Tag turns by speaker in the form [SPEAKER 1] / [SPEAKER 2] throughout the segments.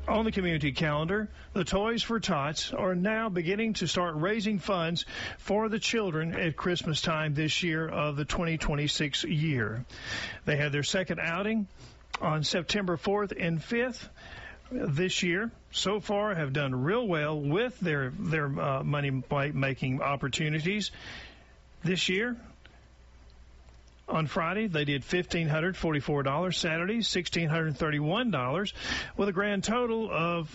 [SPEAKER 1] On the community calendar, the Toys for Tots are now beginning to start raising funds for the children at Christmas time this year of the 2026 year. They had their second outing on September 4th and 5th this year. So far have done real well with their money-making opportunities this year. On Friday, they did $1,544. Saturday, $1,631, with a grand total of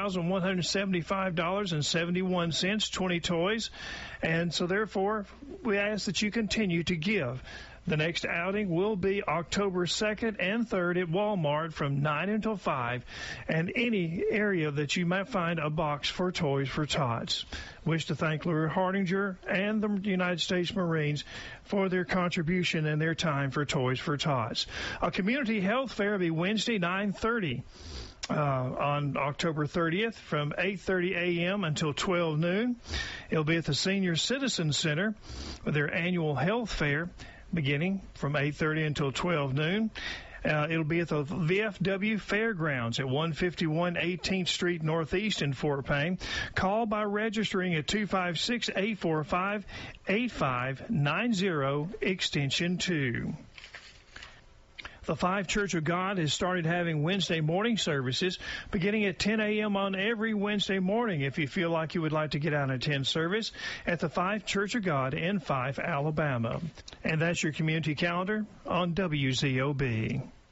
[SPEAKER 1] $3,175.71, 20 toys. And so, therefore, we ask that you continue to give. The next outing will be October 2nd and 3rd at Walmart from 9 until 5, and any area that you might find a box for Toys for Tots. Wish to thank Lure Hardinger and the United States Marines for their contribution and their time for Toys for Tots. A community health fair will be Wednesday, 9:30. On October 30th from 8:30 a.m. until 12 noon. It'll be at the Senior Citizen Center with their annual health fair beginning from 8:30 until 12 noon. It'll be at the VFW Fairgrounds at 151 18th Street Northeast in Fort Payne. Call by registering at 256-845-8590, extension 2. The Five Church of God has started having Wednesday morning services beginning at 10 a.m. on every Wednesday morning. If you feel like you would like to get out and attend service at the Five Church of God in Fife, Alabama. And that's your community calendar on WZOB.